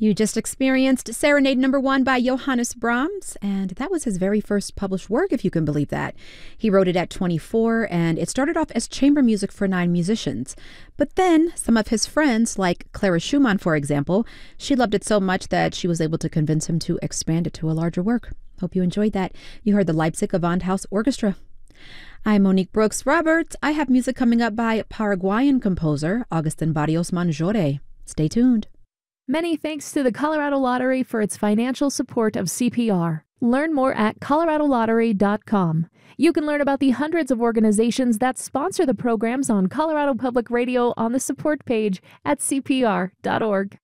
You just experienced Serenade Number 1 by Johannes Brahms, and that was his very first published work, if you can believe that. He wrote it at 24, and it started off as chamber music for 9 musicians. But then, some of his friends, like Clara Schumann, for example, she loved it so much that she was able to convince him to expand it to a larger work. Hope you enjoyed that. You heard the Leipzig Gewandhaus Orchestra. I'm Monique Brooks Roberts. I have music coming up by Paraguayan composer Agustin Barrios Manjore. Stay tuned. Many thanks to the Colorado Lottery for its financial support of CPR. Learn more at coloradolottery.com. You can learn about the hundreds of organizations that sponsor the programs on Colorado Public Radio on the support page at cpr.org.